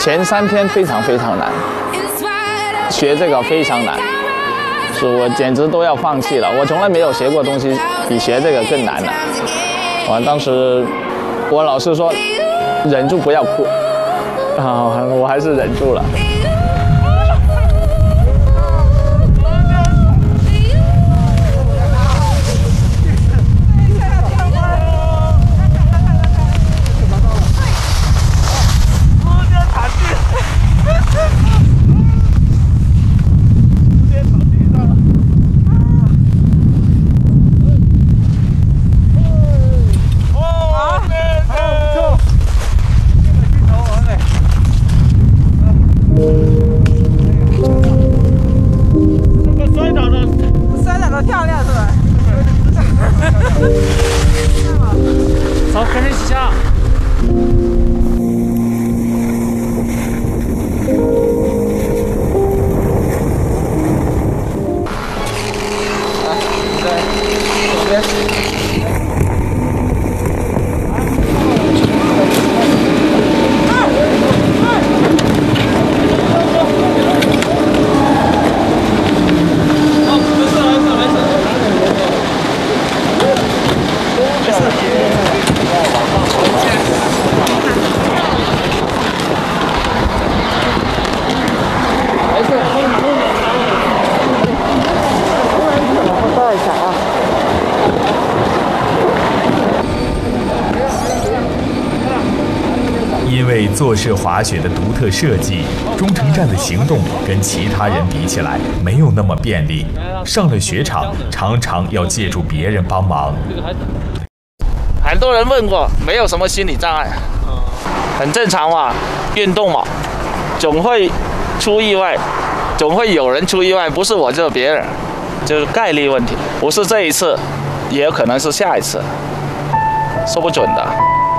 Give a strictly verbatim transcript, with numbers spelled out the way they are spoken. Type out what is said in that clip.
前三天非常非常难，学这个非常难，所以我简直都要放弃了。我从来没有学过东西比学这个更难了。我当时我老师说忍住不要哭，啊，我还是忍住了。 走，跟着一起下。 来，你在左边。 因为坐式滑雪的独特设计，中城站的行动跟其他人比起来没有那么便利。上了雪场，常常要借助别人帮忙。 很多人问过，没有什么心理障碍，很正常嘛，运动嘛，总会出意外，总会有人出意外，不是我就是别人，就是概率问题，不是这一次，也有可能是下一次，说不准的。